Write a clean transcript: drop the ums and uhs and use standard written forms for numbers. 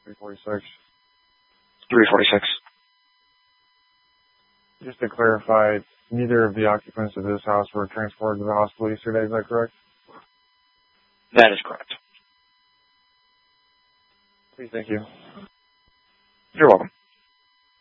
346. 346. Just to clarify, neither of the occupants of this house were transported to the hospital yesterday, is that correct? That is correct. Please, thank you. You're welcome.